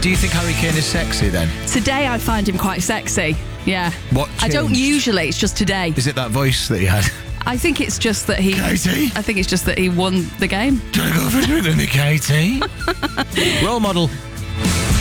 Do you think Harry Kane is sexy then? Today I find him quite sexy. Yeah. What I don't changed? usually. It's just today. Is it that voice that he had? I think it's just that he. Katie? I think it's just that he won the game. Do you want to go for a drink with me, Katie? Role model.